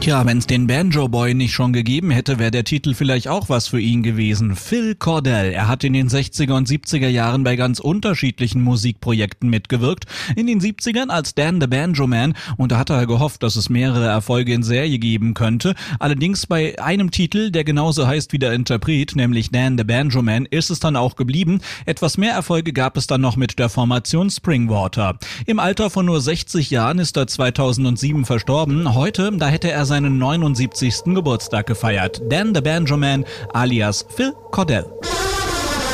Tja, wenn's den Banjo Boy nicht schon gegeben hätte, wäre der Titel vielleicht auch was für ihn gewesen. Phil Cordell, er hat in den 60er und 70er Jahren bei ganz unterschiedlichen Musikprojekten mitgewirkt. In den 70ern als Dan the Banjo Man, und da hat er gehofft, dass es mehrere Erfolge in Serie geben könnte. Allerdings bei einem Titel, der genauso heißt wie der Interpret, nämlich Dan the Banjo Man, ist es dann auch geblieben. Etwas mehr Erfolge gab es dann noch mit der Formation Springwater. Im Alter von nur 60 Jahren ist er 2007 verstorben. Heute, da hätte er seinen 79. Geburtstag gefeiert. Dan the Banjo Man alias Phil Cordell.